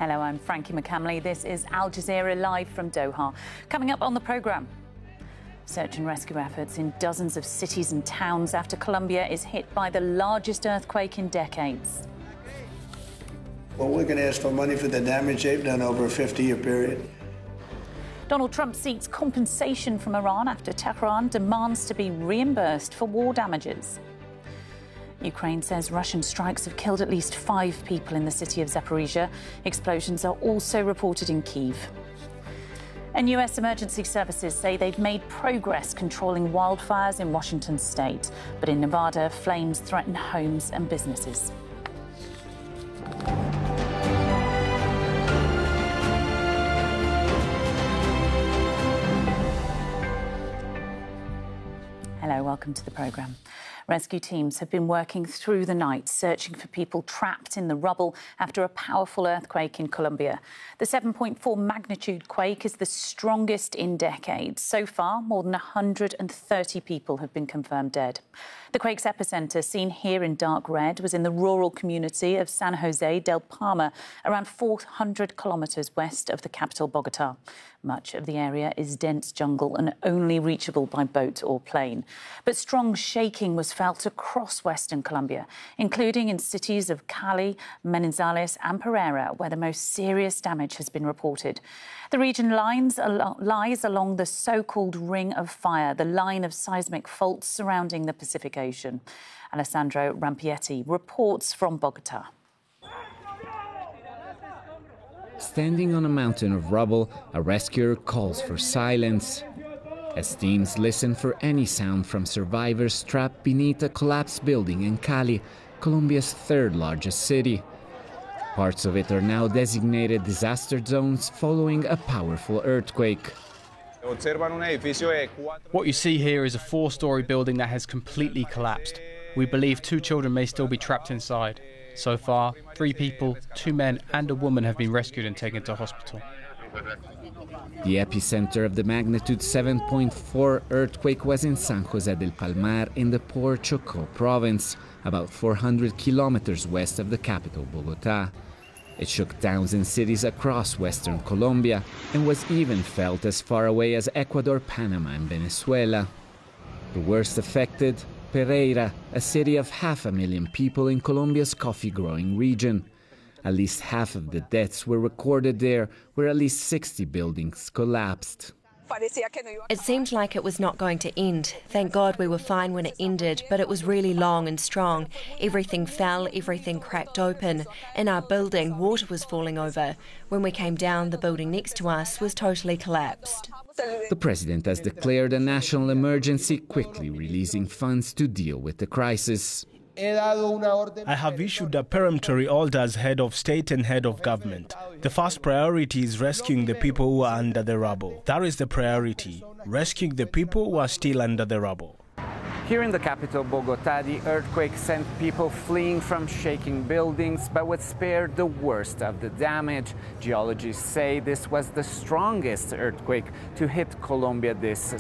Hello, I'm Frankie McCamley. This is Al Jazeera live from Doha. Coming up on the programme, search and rescue efforts in dozens of cities and towns after Colombia is hit by the largest earthquake in decades. Well, we're going to ask for money for the damage they've done over a 50-year period. Donald Trump seeks compensation from Iran after Tehran demands to be reimbursed for war damages. Ukraine says Russian strikes have killed at least 5 people in the city of Zaporizhia. Explosions are also reported in Kyiv. And US emergency services say they've made progress controlling wildfires in Washington state. But in Nevada, flames threaten homes and businesses. Hello, welcome to the programme. Rescue teams have been working through the night, searching for people trapped in the rubble after a powerful earthquake in Colombia. The 7.4 magnitude quake is the strongest in decades. So far, more than 130 people have been confirmed dead. The quake's epicentre, seen here in dark red, was in the rural community of San Jose del Palma, around 400 kilometres west of the capital, Bogotá. Much of the area is dense jungle and only reachable by boat or plane. But strong shaking was felt across western Colombia, including in cities of Cali, Manizales and Pereira, where the most serious damage has been reported. The region lies along the so-called Ring of Fire, the line of seismic faults surrounding the Pacific Ocean. Alessandro Rampietti reports from Bogotá. Standing on a mountain of rubble, a rescuer calls for silence. As teams listen for any sound from survivors trapped beneath a collapsed building in Cali, Colombia's third largest city. Parts of it are now designated disaster zones following a powerful earthquake. What you see here is a 4-story building that has completely collapsed. We believe 2 children may still be trapped inside. So far, 3 people, 2 men and a woman have been rescued and taken to hospital. The epicenter of the magnitude 7.4 earthquake was in San Jose del Palmar in the poor Chocó province, about 400 kilometers west of the capital, Bogotá. It shook towns and cities across western Colombia and was even felt as far away as Ecuador, Panama and Venezuela. The worst affected, Pereira, a city of 500,000 people in Colombia's coffee-growing region. At least half of the deaths were recorded there, where at least 60 buildings collapsed. It seemed like it was not going to end. Thank God we were fine when it ended, but it was really long and strong. Everything fell, everything cracked open. In our building, water was falling over. When we came down, the building next to us was totally collapsed. The president has declared a national emergency, quickly releasing funds to deal with the crisis. I have issued a peremptory order as head of state and head of government. The first priority is rescuing the people who are under the rubble. That is the priority, rescuing the people who are still under the rubble. Here in the capital, Bogotá, the earthquake sent people fleeing from shaking buildings, but was spared the worst of the damage. Geologists say this was the strongest earthquake to hit Colombia this